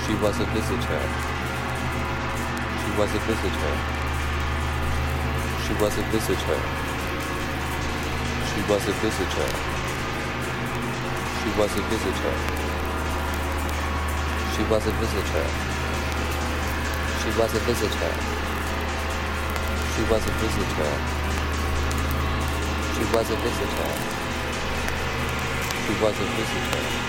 She was a visitor. She was a visitor. She was a visitor. She was a visitor. She was a visitor. She was a visitor. She was a visitor. She was a visitor. She was a visitor. She was a visitor.